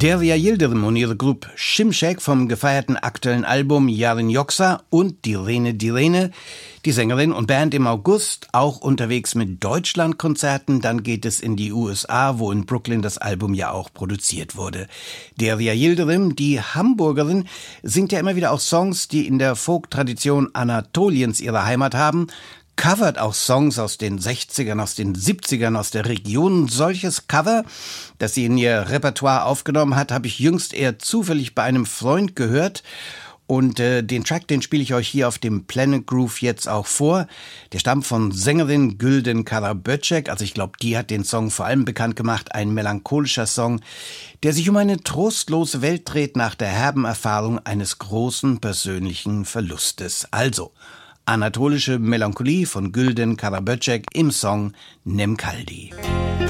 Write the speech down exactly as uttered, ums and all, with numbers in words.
Derya Yildirim und ihre Gruppe Şimşek vom gefeierten aktuellen Album Yarın Yoksa und Direne Direne. Die Sängerin und Band im August auch unterwegs mit Deutschlandkonzerten. Dann geht es in die U S A, wo in Brooklyn das Album ja auch produziert wurde. Derya Yildirim, die Hamburgerin, singt ja immer wieder auch Songs, die in der Folk-Tradition Anatoliens ihre Heimat haben. Covert auch Songs aus den sechzigern, aus den siebzigern, aus der Region. Solches Cover, das sie in ihr Repertoire aufgenommen hat, habe ich jüngst eher zufällig bei einem Freund gehört. Und äh, den Track, den spiele ich euch hier auf dem Planet Groove jetzt auch vor. Der stammt von Sängerin Gülden Karaböcek. Also ich glaube, die hat den Song vor allem bekannt gemacht. Ein melancholischer Song, der sich um eine trostlose Welt dreht nach der herben Erfahrung eines großen persönlichen Verlustes. Also anatolische Melancholie von Gülden Karaböcek im Song Nem Kaldi.